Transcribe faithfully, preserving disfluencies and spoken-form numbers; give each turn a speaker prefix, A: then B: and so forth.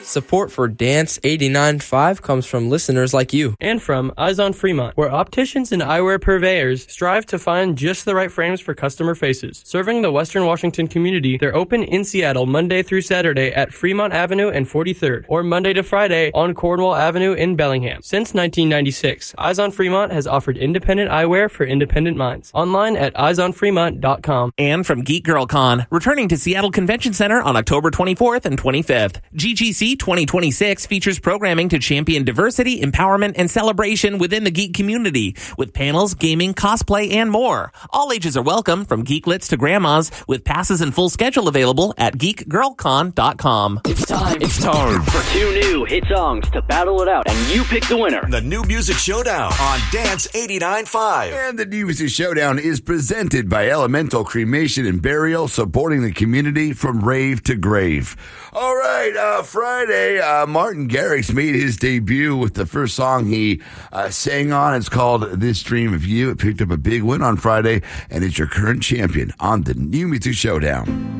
A: Support for Dance eighty-nine point five comes from listeners like you.
B: And from Eyes on Fremont, where opticians and eyewear purveyors strive to find just the right frames for customer faces. Serving the Western Washington community, they're open in Seattle Monday through Saturday at Fremont Avenue and forty-third, or Monday to Friday on Cornwall Avenue in Bellingham. Since nineteen ninety-six, Eyes on Fremont has offered independent eyewear for independent minds. Online at eyes on fremont dot com.
C: And from Geek Girl Con, returning to Seattle Convention Center on October twenty-fourth and twenty-fifth. G G C twenty twenty-six features programming to champion diversity, empowerment, and celebration within the geek community, with panels, gaming, cosplay, and more. All ages are welcome, from geeklets to grandmas, with passes and full schedule available at geek girl con dot com.
D: It's time.
E: It's time
D: for two new hit songs to battle it out, and you pick the winner.
E: The New Music Showdown on Dance eighty-nine point five.
F: And the New Music Showdown is presented by Elemental Cremation and Burial, supporting the community from rave to grave. All right, uh, Friday, uh, Martin Garrix made his debut with the first song he uh, sang on. It's called This Dream of You. It picked up a big win on Friday, and it's your current champion on the New Music Showdown.